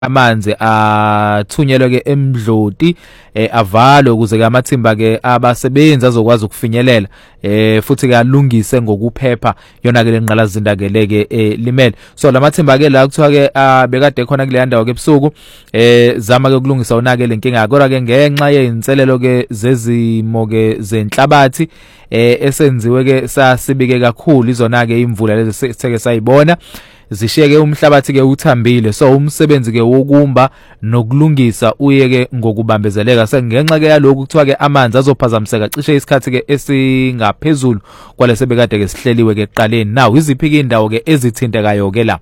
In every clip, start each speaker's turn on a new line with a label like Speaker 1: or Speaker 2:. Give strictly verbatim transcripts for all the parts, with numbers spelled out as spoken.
Speaker 1: amanzi athunyelwe ke eMdloti eh, avalwe ukuze ke amathimba ke abasebenzi azokwazi ukufinyelela eh futhi ke alungise ngokuphepha yona ke lenqalazinda ke leke eh, limele. So lamathimba ke la kuthiwa ke bekade khona kule ndawo ke ebusuku eh zama ke ukulungisa ona ke lenkinga kodwa ke ngenxa yeinselelo ke zezimo ke zenhlabathi eh esenziwe ke sasibike kakhulu izona ke imvula lezi sitheke sayibona zishiyeke umhlabathi ke uthambile. So umsebenzi ke wokumba nokulungisa uye ke ngokubambezeleka sengenxa ke yalokhu kuthiwa ke amanzi azophazamiseka cishe isikhathi ke esingaphezulu kwalese bekade ke sihleliwe ke eqaleni. Now iziphi ke indawo ke ezithintekayo ke la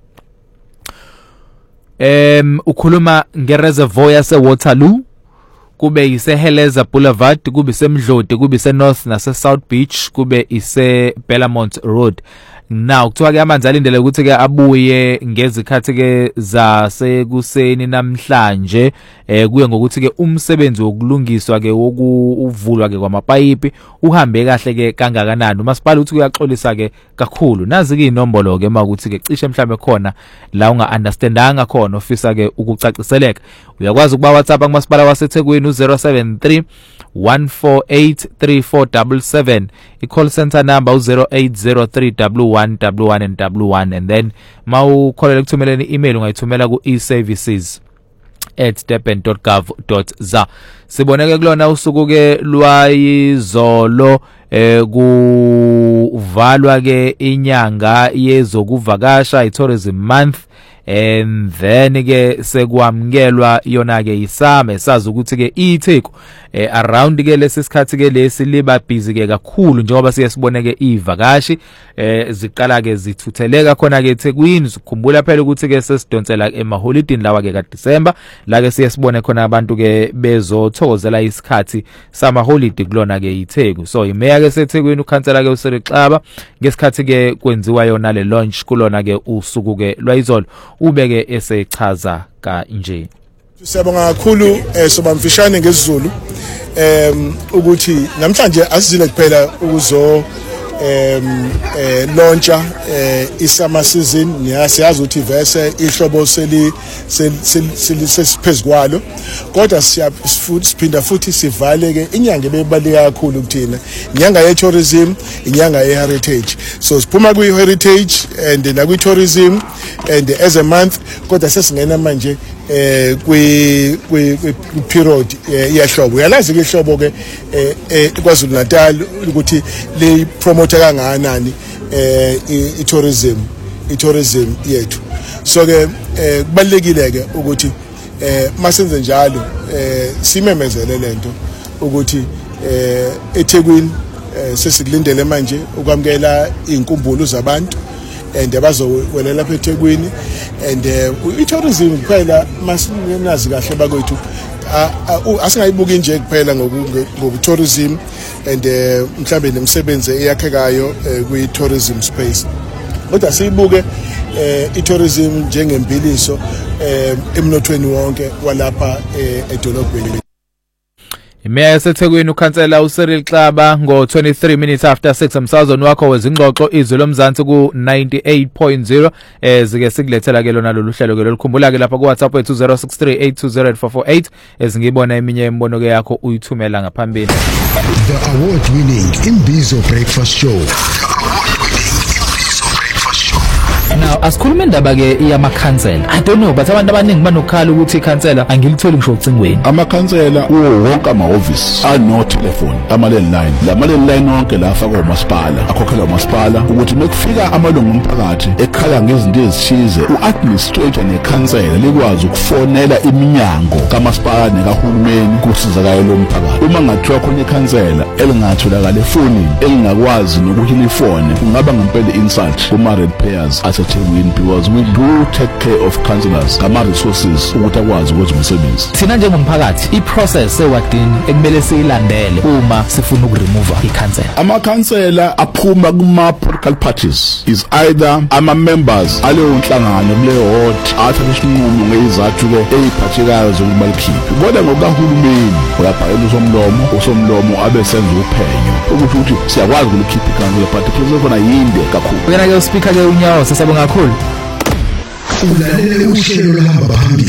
Speaker 1: em ukhuluma ngereservoir yase Waterloo, kube ise Heleza Boulevard, kube iseMdloti, kube ise North nase South Beach, kube ise Bellamont Road. Now kuthiwa ke amanzi alindele ukuthi ke abuye ngezikhathi ke zasekuseni namhlanje eh kuye ngokuthi ke umsebenzi wokulungiswa ke wokuvulwa ke kwamapayipi uhambe kahle ke kangakanani. Umasipala uthi uyaxolisa ke kakhulu. Nazi ke inombolo ke makuthi ke cishe mhlambe khona la unga understandanga khona ofisa ke ukucaciseleka. Uyakwazi ukuba WhatsApp kumasipala waseThekwini u zero seven three one four eight three four seven seven, i call center number u zero eight zero three one one one one and one, and then mawu kholela ukuthumela i-email ungayithumela ku e services at durban dot gov dot za. Siboneke kulona usuku ke lwayizolo eh kuvalwa ke inyanga yezokuvakasha i-tourism month, and then ke sekwamkelwa yona ke isame sazi ukuthi ke iTheku eh, around ke lesisikhathi ke lesi liba busy ke kakhulu njengoba siyasiboneke ivakashi eh, ziqala ke zithutheleka khona ke eThekwini. Sikhumbula phela ukuthi ke sesidonsela emaholidini lawa ke kaDisemba la ke siyasibone khona abantu ke bezothokozela isikhathi sama holiday kulona ke iTheku. So imeya ke seThekwini ukhansela ke uSiri Xaba ngesikhathi ke kwenziwa yona le launch kulona ke usuku ke lwayizolo ubeke esechaza kanje.
Speaker 2: Siyabonga kakhulu eh, soba mfishane ngesizulu em ukuthi namhlanje asizile kuphela ukuzo em eh, launcha eh, isummer season. Niyasiyazi ukuthi vese ihlobo seli selisesiphezkwalo kodwa siyaphinda futhi sivale ke inyanga ebebaleka kakhulu kuthina, inyanga ye tourism, inyanga ye heritage. So siphuma kwi heritage and na kwi tourism and as a month kodwa sesingena manje eh kwi kwi period iyahlobo. Uyalazi ke ihlobo ke eh kwaZulu Natal ukuthi le promote kangakanani eh i-tourism i-tourism yethu. So ke kubalekile ke ukuthi eh masenze njalo eh simemezele lento ukuthi eh eThekwini sesikulindele manje ukwamkela inkumbulo zabantu and abazowelela lapha eThekwini, and i-tourism kuphela masinazi kahle bakwethu asingayibuki nje kuphela ngoku-tourism and mhlambe nemisebenzi eyakhekayo kwi-tourism space, kodwa siyibuke i-tourism njengembiliso emnothweni wonke walapha edolobheni.
Speaker 1: Imeya yaseThekwini ukhansela uSiri Xaba ngo twenty-three minutes after six umsazweni wakho wezingxoxo izwe lomzansi ku ninety-eight point zero ezike sikulethela ke lona lolu hlelo ke lolikhumbula ke lapha ku WhatsApp wethu zero six three eight two zero eight four four eight ezingibona eminye imbono ke yakho uyithumela ngaphambili.
Speaker 3: The award winning Imbizo Breakfast Show.
Speaker 1: Now asikhuluma indaba ke yamakhansela. I don't know but abantu abaningi banokhala ukuthi ikhansela angilitholi ngisho ucingweni.
Speaker 4: Amakhansela kuwo wonke ama-office ano telephone, ama-landline. La landline wonke la afakwa umasipala, akhokhelwa umasipala ukuthi mekufika amalungu omphakathi ekhala ngezinto ezithize, u-administrator nekhansela likwazi ukufonela iminyango kamasipala nekahulumeni kusizakala lo mphakathi. Uma ngathiwa khona ikhansela elingatholakala efonini elingakwazi nokuhila ifone kungaba ngempela insult kuma-red payers aseThekwini, because we do take care of councillors kama resources ukuthi akwazi ukwenza umsebenzi.
Speaker 1: Thina njengomphakathi i-process sewadini ekumele siyilandele uma sifuna ukuremove ikhansela.
Speaker 4: Amakhansela aphuma kuma-political parties is either ama-members aleyo nhlangano kuleyo ward athatha isinqumo ngezizathu ke eziphathekayo zokuba likhiphe, kodwa ngokahulumeni uyabhalela usomlomo usomlomo abesenza uphenyo ukuthi ukuthi siyakwazi ukulikhipha ikhansela but iprocess khona yinde kakhulu.
Speaker 1: Wena ke uspeaker ke unyawo sesabonga kakhulu.
Speaker 3: Ulalele uhlelo lohamba phambili